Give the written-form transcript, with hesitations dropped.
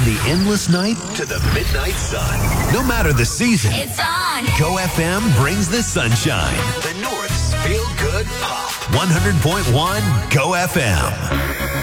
the endless night to the midnight sun. No matter the season, It's on. Go FM brings the sunshine. The North's feel-good pop. 100.1 Go FM.